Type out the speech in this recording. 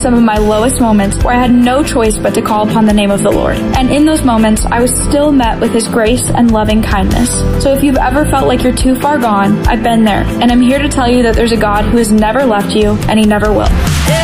some of my lowest moments where I had no choice but to call upon the name of the Lord. And in those moments, I was still met with His grace and loving kindness. So if you've ever felt like you're too far gone, I've been there. And I'm here to tell you that there's a God who has never left you, and He never will.